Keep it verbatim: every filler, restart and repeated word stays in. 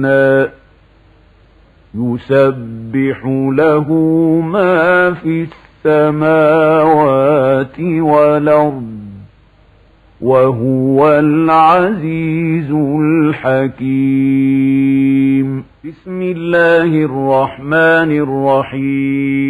يسبح له ما في السماوات والأرض وهو العزيز الحكيم. بسم الله الرحمن الرحيم.